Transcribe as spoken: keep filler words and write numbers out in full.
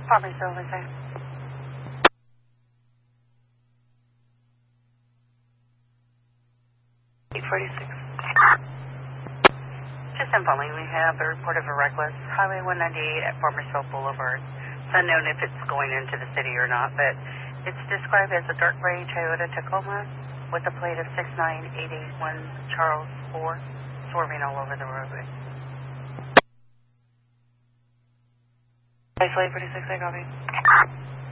Farmersville, Lisa. eight forty-six. Just informing, we have a report of a reckless Highway one ninety-eight at Farmersville Boulevard. It's unknown if it's going into the city or not, but it's described as a dark gray Toyota Tacoma with a plate of six nine eight eight one Charles four, swerving all over the roadway. Isolate forty-six, I copy.